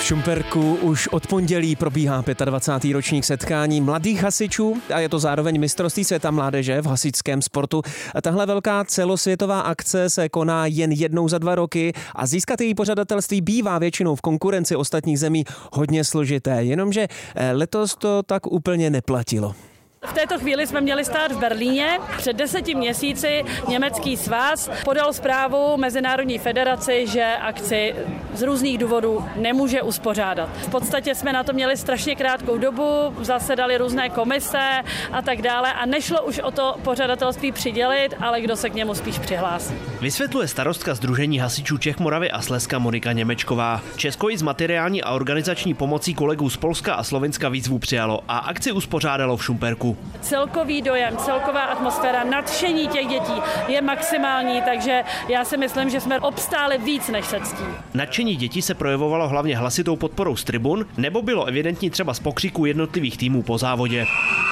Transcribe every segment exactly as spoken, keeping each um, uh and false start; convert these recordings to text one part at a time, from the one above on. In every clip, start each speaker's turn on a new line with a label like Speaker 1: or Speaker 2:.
Speaker 1: Šumperku už od pondělí probíhá dvacátý pátý ročník setkání mladých hasičů a je to zároveň mistrovství světa mládeže v hasičském sportu. A tahle velká celosvětová akce se koná jen jednou za dva roky a získat její pořadatelství bývá většinou v konkurenci ostatních zemí hodně složité, jenomže letos to tak úplně neplatilo.
Speaker 2: V této chvíli jsme měli stát v Berlíně. Před deseti měsíci německý svaz podal zprávu Mezinárodní federaci, že akci z různých důvodů nemůže uspořádat. V podstatě jsme na to měli strašně krátkou dobu, zasedaly různé komise a tak dále a nešlo už o to pořadatelství přidělit, ale kdo se k němu spíš přihlásí.
Speaker 3: Vysvětluje starostka Sdružení hasičů Čech, Moravy a Slezska Monika Němečková. Česko i s materiální a organizační pomocí kolegů z Polska a Slovinska výzvu přijalo a akci uspořádalo v Šumperku.
Speaker 2: Celkový dojem, celková atmosféra, nadšení těch dětí je maximální, takže já si myslím, že jsme obstáli víc než se ctí.
Speaker 3: Nadšení dětí se projevovalo hlavně hlasitou podporou z tribun, nebo bylo evidentní třeba z pokřiků jednotlivých týmů po závodě.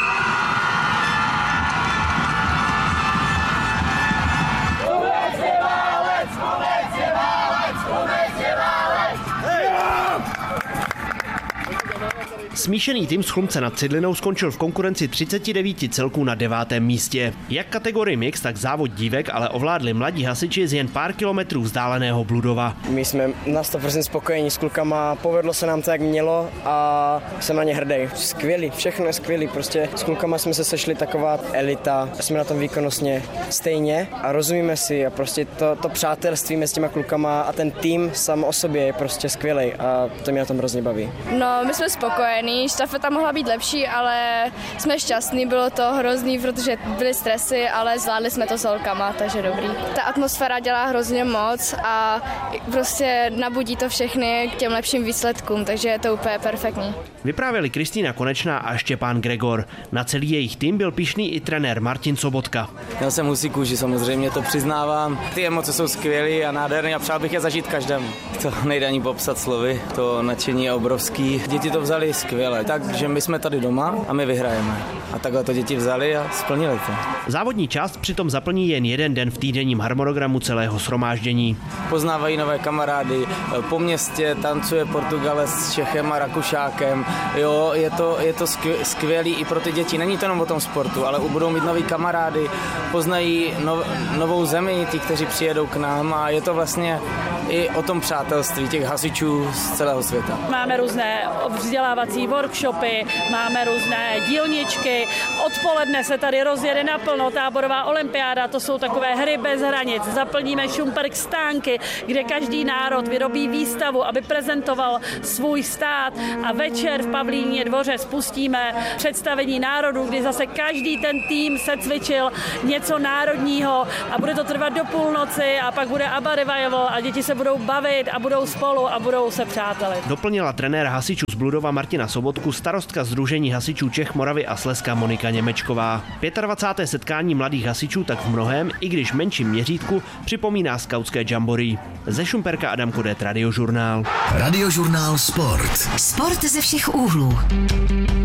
Speaker 3: Smíšený tým z Chlumce nad Cidlinou skončil v konkurenci třiceti devíti celků na devátém místě. Jak kategorii mix, tak závod dívek ale ovládli mladí hasiči z jen pár kilometrů vzdáleného Bludova.
Speaker 4: My jsme na sto procent spokojení s klukama, povedlo se nám to, jak mělo a jsem na ně hrdý. Skvělý, všechno je skvělý, prostě s klukama jsme se sešli taková elita, jsme na tom výkonnostně stejně a rozumíme si a prostě to, to přátelství mezi těma klukama a ten tým sám o sobě je prostě skvělý a to mě na tom hrozně baví.
Speaker 5: No, my jsme spokojení. Štafeta mohla být lepší, ale jsme šťastní, bylo to hrozný, protože byly stresy, ale zvládli jsme to s holkama, takže dobrý. Ta atmosféra dělá hrozně moc a prostě nabudí to všechny k těm lepším výsledkům, takže je to úplně perfektní.
Speaker 3: Vyprávěli Kristýna Konečná a Štěpán Gregor. Na celý jejich tým byl pyšný i trenér Martin Sobotka.
Speaker 6: Já jsem husí kůži, samozřejmě to přiznávám. Ty emoce jsou skvělé a nádherné a přál bych je zažít každému. To nejde ani popsat slovy, to nadšení je obrovský. Děti to vzali skvěle, takže my jsme tady doma a my vyhrajeme. A takhle to děti vzali a splnili to.
Speaker 3: Závodní část přitom zaplní jen jeden den v týdenním harmonogramu celého shromáždění.
Speaker 6: Poznávají nové kamarády, po městě tancuje Portugalec s Čechem a Rakušákem. Jo, je to, je to skvělý i pro ty děti. Není to jenom o tom sportu, ale budou mít nový kamarády, poznají nov, novou zemi, ti, kteří přijedou k nám a je to vlastně i o tom přátelství těch hasičů z celého světa.
Speaker 2: Máme různé vzdělávací workshopy, máme různé dílničky, odpoledne se tady rozjede naplno táborová olympiáda, to jsou takové hry bez hranic, zaplníme Šumperk stánky, kde každý národ vyrobí výstavu, aby prezentoval svůj stát a večer v Pavlíně dvoře spustíme představení národů, kdy zase každý ten tým se cvičil něco národního a bude to trvat do půlnoci a pak bude Abba Revival a děti se budou bavit a budou spolu a budou se přátelit.
Speaker 3: Doplnila trenér hasičů z Bludova Martina Sobotku starostka Sdružení hasičů Čech, Moravy a Slezska Monika Němečková. dvacáté páté setkání mladých hasičů tak v mnohém, i když menším měřítku, připomíná skautské jamboree. Ze Šumperka Adam Kudet, Radiožurnál.
Speaker 7: Radiožurnál Sport.
Speaker 8: Sport ze všech úhlů.